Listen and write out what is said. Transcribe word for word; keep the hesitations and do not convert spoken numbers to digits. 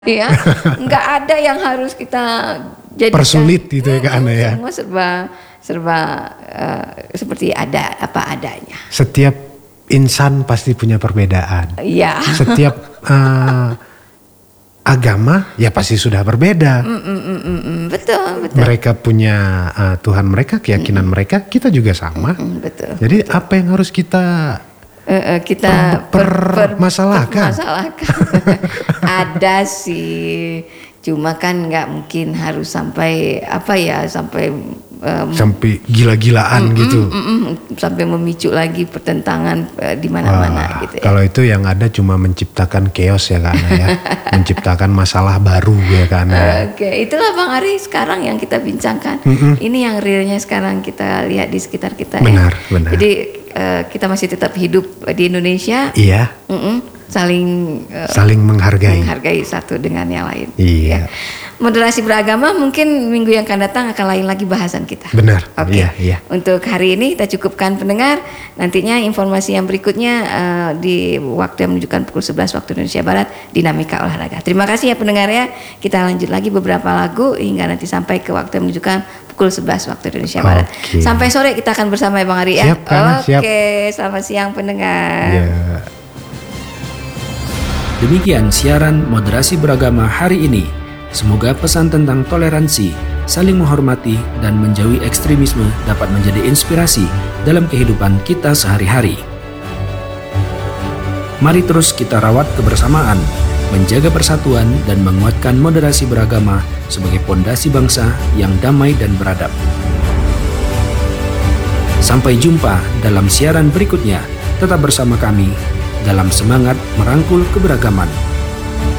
Ya, nggak ada yang harus kita jadikan persulit gitu ya Kak Ana ya. Semua serba serba uh, seperti ada apa adanya. Setiap insan pasti punya perbedaan. Iya. Setiap uh, agama ya pasti sudah berbeda. Mm, mm, mm, mm, mm. Betul, betul. Mereka punya uh, Tuhan mereka, keyakinan mm, mereka, kita juga sama. Mm, betul. Jadi betul. apa yang harus kita Uh, uh, kita per, per, permasalahkan. permasalahkan. Ada sih, cuma kan nggak mungkin harus sampai apa ya sampai um, sampai gila-gilaan mm, gitu, mm, mm, mm, sampai memicu lagi pertentangan uh, di mana-mana gitu. Ya. Kalau itu yang ada cuma menciptakan chaos ya Kak Ana ya, menciptakan masalah baru ya Kak Ana. Oke, okay. Itulah Bang Ari sekarang yang kita bincangkan. Mm, mm. Ini yang realnya sekarang kita lihat di sekitar kita. Benar, ya. benar. Jadi Uh, kita masih tetap hidup di Indonesia. Iya. Mm-mm, saling uh, saling menghargai. Menghargai satu dengan yang lain. Iya. Ya. Moderasi beragama mungkin minggu yang akan datang akan lain lagi bahasan kita. Benar. Oke. Iya, iya. Untuk hari ini kita cukupkan pendengar. Nantinya informasi yang berikutnya uh, di waktu yang menunjukkan pukul sebelas waktu Indonesia Barat, Dinamika Olahraga. Terima kasih ya pendengar ya. Kita lanjut lagi beberapa lagu hingga nanti sampai ke waktu yang menunjukkan pukul sebelas waktu Indonesia Barat. Okay. Sampai sore kita akan bersama ya Bang Ari ya. Siap, Kana, Oke, siap. selamat siang pendengar. Yeah. Demikian siaran Moderasi Beragama hari ini. Semoga pesan tentang toleransi, saling menghormati, dan menjauhi ekstremisme dapat menjadi inspirasi dalam kehidupan kita sehari-hari. Mari terus kita rawat kebersamaan, menjaga persatuan, dan menguatkan moderasi beragama sebagai pondasi bangsa yang damai dan beradab. Sampai jumpa dalam siaran berikutnya. Tetap bersama kami dalam semangat merangkul keberagaman.